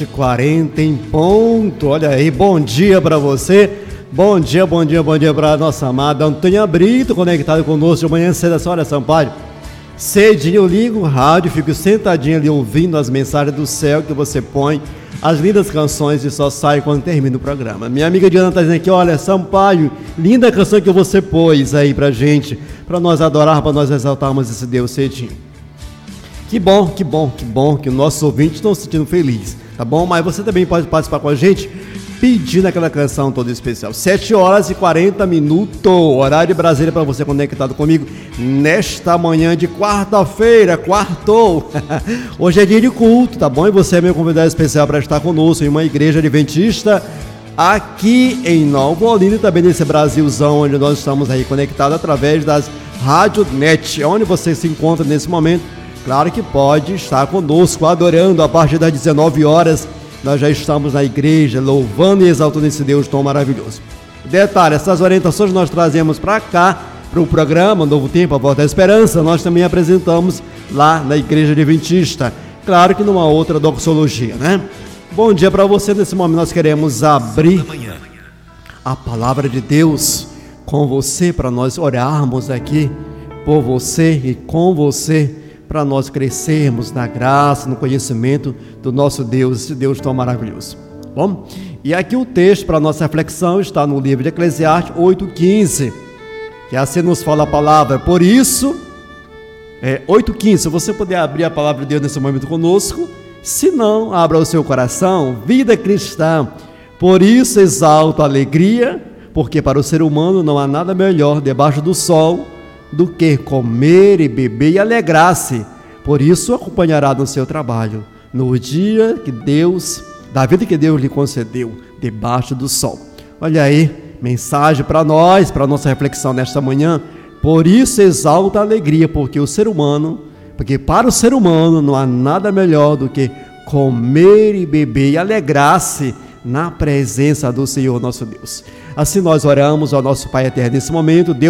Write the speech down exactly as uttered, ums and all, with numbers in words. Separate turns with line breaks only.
quarenta em ponto, olha aí, bom dia para você, bom dia, bom dia, bom dia para a nossa amada Antônia Brito, conectado conosco de manhã cedo, olha Sampaio, cedinho eu ligo o rádio, fico sentadinho ali ouvindo as mensagens do céu que você põe, as lindas canções e só sai quando termina o programa. Minha amiga Diana está dizendo aqui, olha Sampaio, linda canção que você pôs aí pra gente, para nós adorar, para nós exaltarmos esse Deus cedinho. Que bom, que bom, que bom que os nossos ouvintes estão se sentindo felizes, tá bom? Mas você também pode participar com a gente pedindo aquela canção toda especial. sete horas e quarenta minutos, horário de Brasília para você conectado comigo nesta manhã de quarta-feira, quartou. Hoje é dia de culto, tá bom? E você é meu convidado especial para estar conosco em uma igreja adventista aqui em Nova Olinda e também nesse Brasilzão onde nós estamos aí conectados através das Rádio Net, onde você se encontra nesse momento. Claro que pode estar conosco, adorando a partir das dezenove horas. Nós já estamos na igreja, louvando e exaltando esse Deus tão maravilhoso. Detalhe, essas orientações nós trazemos para cá, para o programa Novo Tempo, a Volta da Esperança. Nós também apresentamos lá na Igreja Adventista. Claro que numa outra doxologia, né? Bom dia para você. Nesse momento nós queremos abrir a palavra de Deus com você, para nós orarmos aqui por você e com você, para nós crescermos na graça, no conhecimento do nosso Deus, esse Deus tão maravilhoso. Bom, e aqui o texto para a nossa reflexão está no livro de Eclesiastes oito, quinze, que assim nos fala a palavra. Por isso, é, oito, quinze, se você puder abrir a palavra de Deus nesse momento conosco, se não, abra o seu coração, vida cristã. Por isso exalto a alegria, porque para o ser humano não há nada melhor debaixo do sol do que comer e beber e alegrar-se. Por isso acompanhará no seu trabalho, no dia que Deus, da vida que Deus lhe concedeu, debaixo do sol. Olha aí, mensagem para nós, para nossa reflexão nesta manhã. Por isso exalta a alegria, porque o ser humano, porque para o ser humano não há nada melhor do que comer e beber e alegrar-se na presença do Senhor nosso Deus. Assim nós oramos ao nosso Pai eterno nesse momento. Deus